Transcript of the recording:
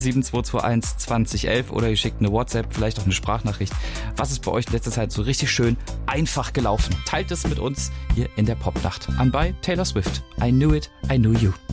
7221 2011 oder ihr schickt eine WhatsApp, vielleicht auch eine Sprachnachricht. Was ist bei euch in letzter Zeit so richtig schön einfach gelaufen? Teilt es mit uns hier in der Popnacht. Anbei Taylor Swift. I knew it, I knew you.